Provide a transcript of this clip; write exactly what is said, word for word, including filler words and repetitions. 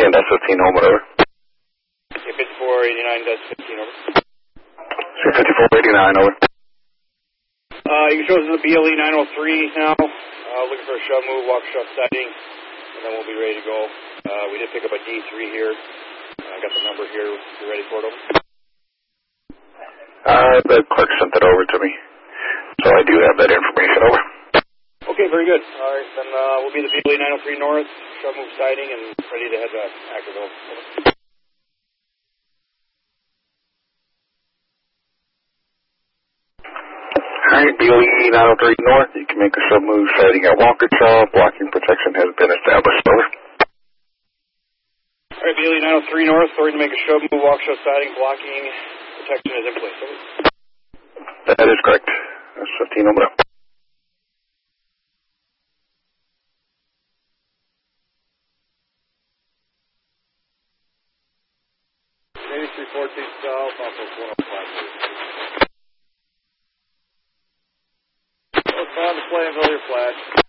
again, that's fifteen home, whatever. Yeah, fifty-four eighty-nine, that's fifteen over. fifty-four eighty-nine, over. Uh, you can show us the B L E nine oh three now. Uh, looking for a shove move, walk shove sighting, and then we'll be ready to go. Uh, we did pick up a D three here. I got the number here. You ready for it, over? Uh, the clerk sent it over to me, so I do have that information, over. Okay, very good. All right, then uh, we'll be the B L E nine oh three north, shove move sighting, and ready to head to Ackerville. Over. Alright, B L E nine oh three north, you can make a sub move sighting at Walkerchaw. Blocking protection has been established, over. Alright, B L E nine oh three north, sorry to make a shove move, walk shove sighting, blocking protection is in place, over. That is correct. That's fifteen over. Navy three fourteen south, Office one oh five. Bound to play until you're flat.